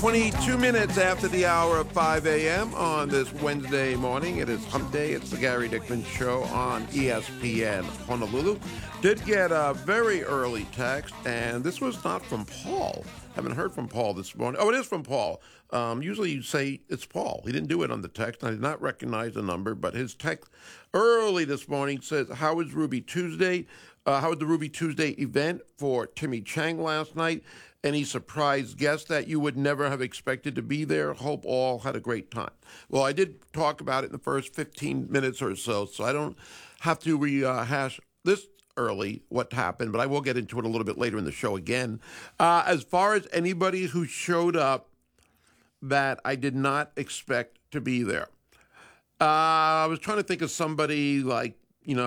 22 minutes after the hour of 5 a.m. on this Wednesday morning. It is Hump Day. It's the Gary Dickman Show on ESPN Honolulu. Did get a very early text, and this was not from Paul. Haven't heard from Paul this morning. Oh, it is from Paul. Usually you say it's Paul. He didn't do it on the text. I did not recognize the number, but his text early this morning says, how was Ruby Tuesday? How was the Ruby Tuesday event for Timmy Chang last night? Any surprise guests that you would never have expected to be there? Hope all had a great time. Well, I did talk about it in the first 15 minutes or so I don't have to rehash this early what happened, but I will get into it a little bit later in the show again. As far as anybody who showed up that I did not expect to be there, I was trying to think of somebody like,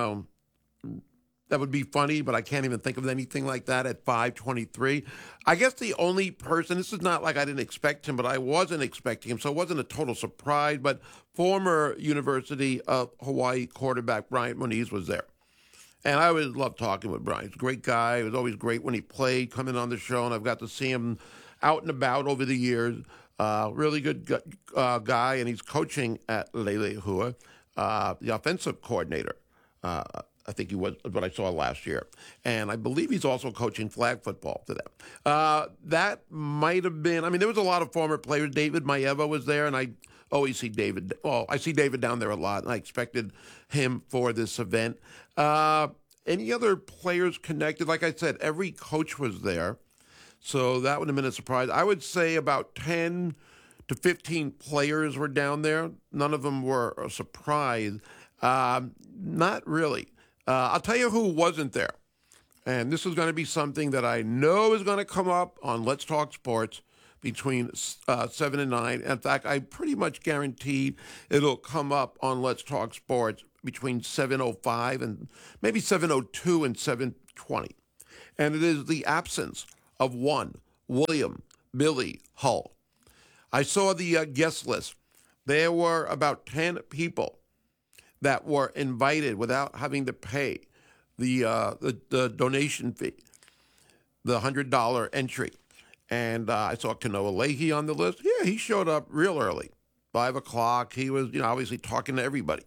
that would be funny, but I can't even think of anything like that at 5:23. I guess the only person, this is not like I didn't expect him, but I wasn't expecting him, so it wasn't a total surprise, but former University of Hawaii quarterback Bryant Moniz was there. And I always loved talking with Bryant. He's a great guy. It was always great when he played, coming on the show, and I've got to see him out and about over the years. Really good guy, and he's coaching at Lelehua, the offensive coordinator. I think he was what I saw last year. And I believe he's also coaching flag football to them. That might have been, there was a lot of former players. David Maeva was there, and I always see David. Well, I see David down there a lot, and I expected him for this event. Any other players connected? Like I said, every coach was there, so that would have been a surprise. I would say about 10 to 15 players were down there. None of them were a surprise. Not really. I'll tell you who wasn't there. And this is going to be something that I know is going to come up on Let's Talk Sports between 7 and 9. In fact, I pretty much guaranteed it'll come up on Let's Talk Sports between 7:05 and maybe 7:02 and 7:20. And it is the absence of one, William Billy Hull. I saw the guest list. There were about 10 people that were invited without having to pay the donation fee, the $100 entry. And I saw Kanoa Leahy on the list. Yeah, he showed up real early, 5 o'clock. He was, obviously talking to everybody.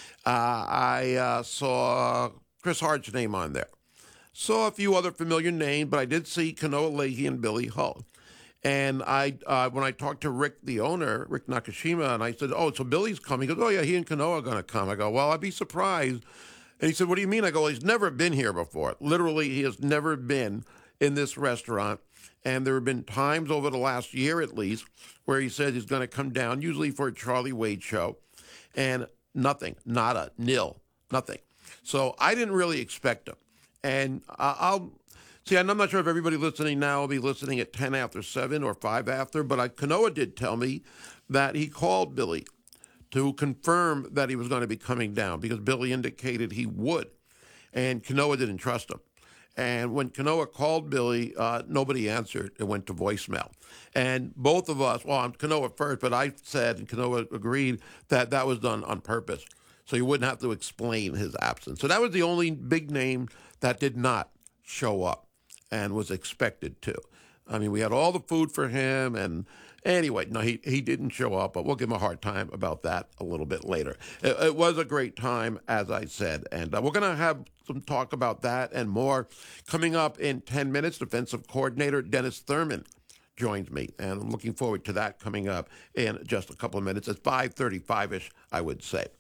I saw Chris Hart's name on there. Saw a few other familiar names, but I did see Kanoa Leahy and Billy Hull. And when I talked to Rick, the owner, Rick Nakashima, and I said, oh, so Billy's coming. He goes, oh, yeah, he and Kanoa are going to come. I go, well, I'd be surprised. And he said, what do you mean? I go, well, he's never been here before. Literally, he has never been in this restaurant. And there have been times over the last year, at least, where he said he's going to come down, usually for a Charlie Wade show. And nothing, nada, nil, nothing. So I didn't really expect him. And and I'm not sure if everybody listening now will be listening at 10 after 7 or 5 after, but Kanoa did tell me that he called Billy to confirm that he was going to be coming down because Billy indicated he would, and Kanoa didn't trust him. And when Kanoa called Billy, nobody answered. It went to voicemail. And both of us, well, I'm Kanoa first, but I said, and Kanoa agreed, that that was done on purpose. So you wouldn't have to explain his absence. So that was the only big name that did not show up and was expected to. We had all the food for him, and anyway, no, he didn't show up, but we'll give him a hard time about that a little bit later. It was a great time, as I said, and we're going to have some talk about that and more coming up in 10 minutes. Defensive coordinator Dennis Thurman joins me, and I'm looking forward to that coming up in just a couple of minutes. It's 5:35-ish, I would say.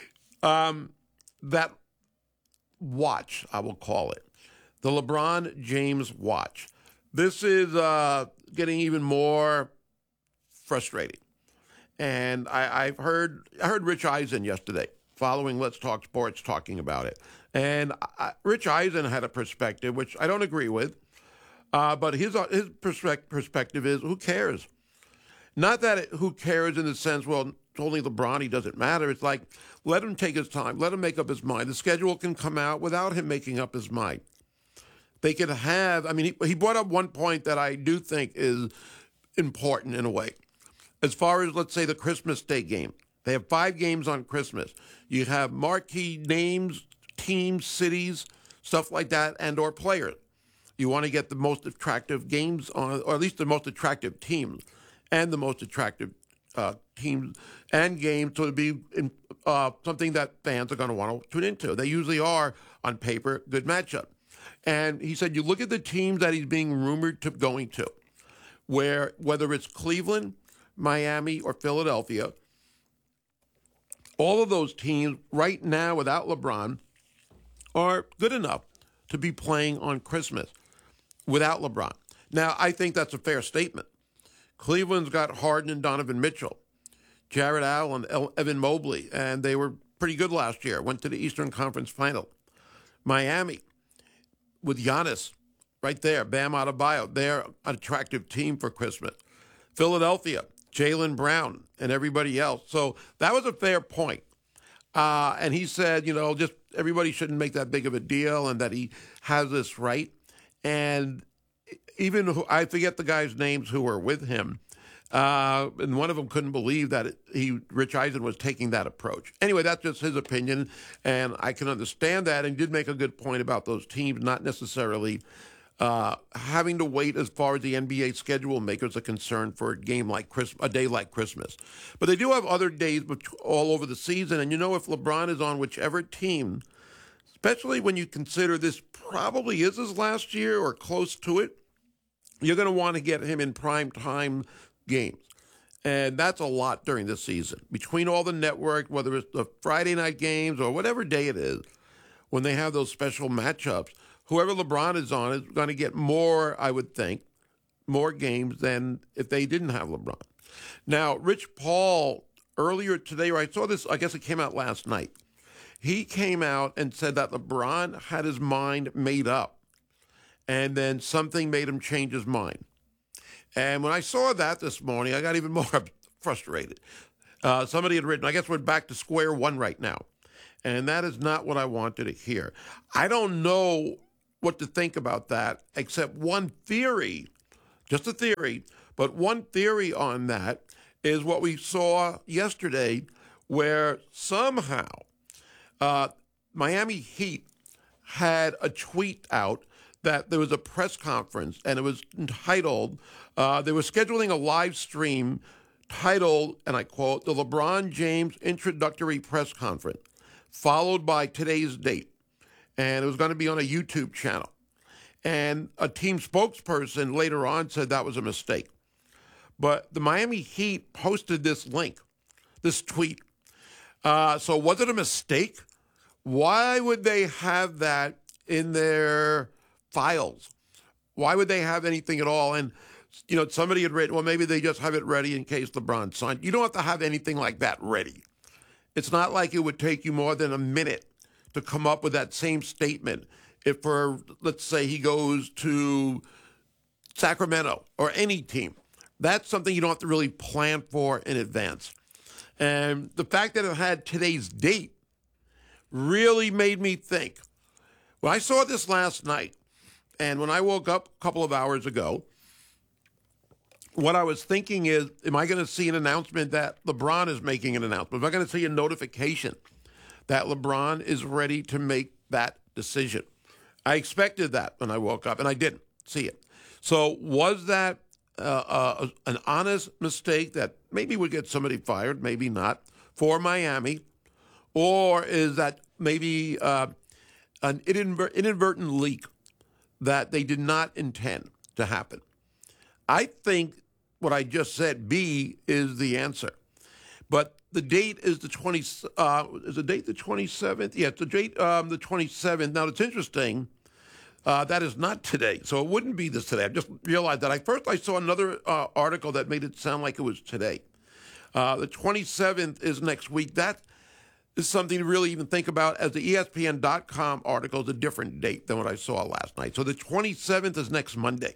That watch, I will call it, the LeBron James watch. This is getting even more frustrating. And I heard Rich Eisen yesterday, following Let's Talk Sports, talking about it. And Rich Eisen had a perspective, which I don't agree with. But his perspective is, who cares? Not that who cares in the sense, well, it's only LeBron, he doesn't matter. It's like, let him take his time. Let him make up his mind. The schedule can come out without him making up his mind. They could have, he brought up one point that I do think is important in a way. As far as, let's say, the Christmas Day game. They have 5 games on Christmas. You have marquee names, teams, cities, stuff like that, and or players. You want to get the most attractive games on, or at least the most attractive teams. and the most attractive teams and games. So it'd be something that fans are going to want to tune into. They usually are, on paper, good matchup. And he said, you look at the teams that he's being rumored to going to, whether it's Cleveland, Miami, or Philadelphia, all of those teams right now without LeBron are good enough to be playing on Christmas without LeBron. Now, I think that's a fair statement. Cleveland's got Harden and Donovan Mitchell, Jared Allen, Evan Mobley, and they were pretty good last year, went to the Eastern Conference Final. Miami, with Giannis right there, Bam Adebayo, they're an attractive team for Christmas. Philadelphia, Jaylen Brown, and everybody else. So that was a fair point. And he said, just everybody shouldn't make that big of a deal and that he has this right. And even I forget the guys' names who were with him, and one of them couldn't believe that Rich Eisen was taking that approach. Anyway, that's just his opinion, and I can understand that. And he did make a good point about those teams not necessarily having to wait as far as the NBA schedule makers are concerned for a game like a day like Christmas. But they do have other days all over the season, and if LeBron is on whichever team, especially when you consider this probably is his last year or close to it, you're going to want to get him in prime time games. And that's a lot during the season. Between all the network, whether it's the Friday night games or whatever day it is, when they have those special matchups, whoever LeBron is on is going to get more, I would think, more games than if they didn't have LeBron. Now, Rich Paul, earlier today, or I saw this, I guess it came out last night, he came out and said that LeBron had his mind made up, and then something made him change his mind. And when I saw that this morning, I got even more frustrated. Somebody had written, I guess we're back to square one right now. And that is not what I wanted to hear. I don't know what to think about that, except one theory, just a theory, but one theory on that is what we saw yesterday, where somehow Miami Heat had a tweet out that there was a press conference, and it was entitled, they were scheduling a live stream titled, and I quote, the LeBron James Introductory Press Conference, followed by today's date. And it was going to be on a YouTube channel. And a team spokesperson later on said that was a mistake. But the Miami Heat posted this link, this tweet. So was it a mistake? Why would they have that in their files? Why would they have anything at all? And, somebody had written, well, maybe they just have it ready in case LeBron signed. You don't have to have anything like that ready. It's not like it would take you more than a minute to come up with that same statement if, let's say, he goes to Sacramento or any team. That's something you don't have to really plan for in advance. And the fact that it had today's date really made me think. When I saw this last night, and when I woke up a couple of hours ago, what I was thinking is, am I going to see an announcement that LeBron is making an announcement? Am I going to see a notification that LeBron is ready to make that decision? I expected that when I woke up, and I didn't see it. So was that an honest mistake that maybe would get somebody fired, maybe not, for Miami? Or is that maybe an inadvertent leak that they did not intend to happen? I think what I just said, B, is the answer. But the date is the 20. Is the date the 27th? Yeah, it's the date the 27th. Now, it's interesting. That is not today, so it wouldn't be this today. I just realized that. First, I saw another article that made it sound like it was today. The 27th is next week. That is something to really even think about, as the ESPN.com article is a different date than what I saw last night. So the 27th is next Monday.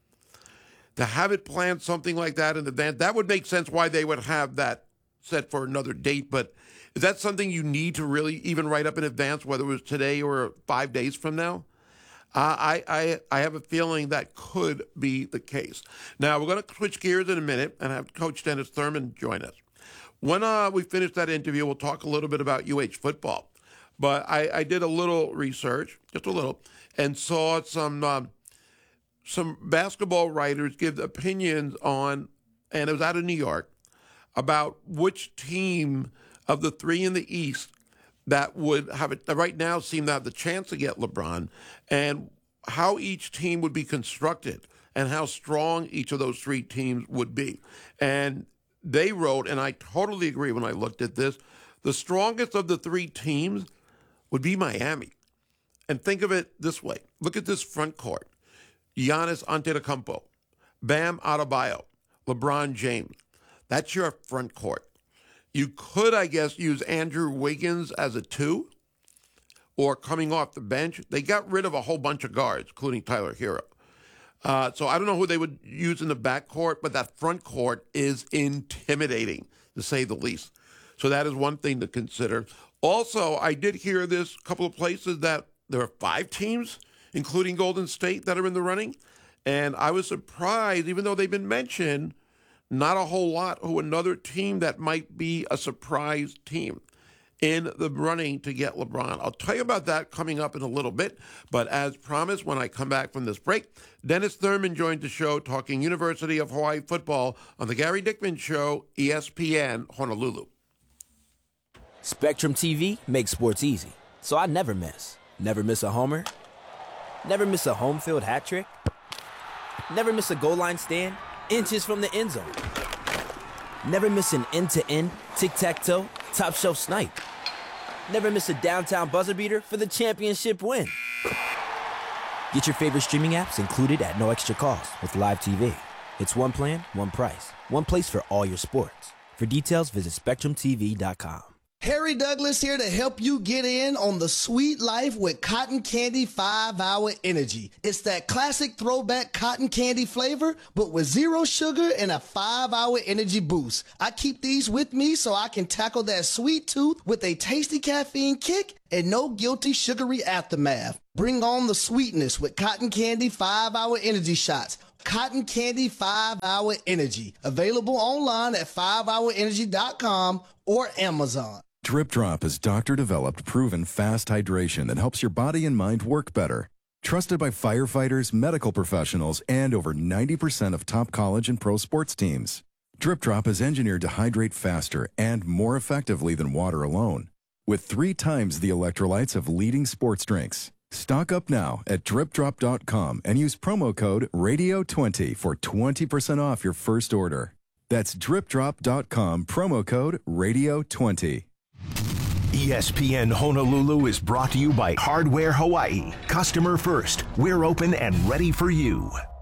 To have it planned something like that in advance, that would make sense why they would have that set for another date. But is that something you need to really even write up in advance, whether it was today or 5 days from now? I have a feeling that could be the case. Now, we're going to switch gears in a minute and have Coach Dennis Thurman join us. When we finish that interview, we'll talk a little bit about UH football. But I did a little research, just a little, and saw some basketball writers give opinions on and it was out of New York, about which team of the three in the East that would have it right now seem to have the chance to get LeBron, and how each team would be constructed and how strong each of those three teams would be. And they wrote, and I totally agree when I looked at this, the strongest of the three teams would be Miami. And think of it this way. Look at this front court. Giannis Antetokounmpo, Bam Adebayo, LeBron James. That's your front court. You could, I guess, use Andrew Wiggins as a 2 or coming off the bench. They got rid of a whole bunch of guards, including Tyler Hero. So I don't know who they would use in the backcourt, but that front court is intimidating, to say the least. So that is one thing to consider. Also, I did hear this a couple of places that there are 5 teams, including Golden State, that are in the running. And I was surprised, even though they've been mentioned, not a whole lot who another team that might be a surprise team in the running to get LeBron. I'll tell you about that coming up in a little bit. But as promised, when I come back from this break, Dennis Thurman joined the show talking University of Hawaii football on the Gary Dickman Show, ESPN Honolulu. Spectrum TV makes sports easy, so I never miss. Never miss a homer. Never miss a home field hat trick. Never miss a goal line stand inches from the end zone. Never miss an end-to-end, tic-tac-toe, top-shelf snipe. Never miss a downtown buzzer beater for the championship win. Get your favorite streaming apps included at no extra cost with Live TV. It's one plan, one price, one place for all your sports. For details, visit SpectrumTV.com. Harry Douglas here to help you get in on the sweet life with Cotton Candy 5-Hour Energy. It's that classic throwback cotton candy flavor, but with 0 sugar and a 5-hour energy boost. I keep these with me so I can tackle that sweet tooth with a tasty caffeine kick and no guilty sugary aftermath. Bring on the sweetness with Cotton Candy 5-Hour Energy Shots. Cotton Candy 5-Hour Energy. Available online at 5hourenergy.com or Amazon. Drip Drop is doctor-developed, proven fast hydration that helps your body and mind work better. Trusted by firefighters, medical professionals, and over 90% of top college and pro sports teams. Drip Drop is engineered to hydrate faster and more effectively than water alone, with 3 times the electrolytes of leading sports drinks. Stock up now at dripdrop.com and use promo code RADIO20 for 20% off your first order. That's dripdrop.com, promo code RADIO20. ESPN Honolulu is brought to you by Hardware Hawaii. Customer first. We're open and ready for you.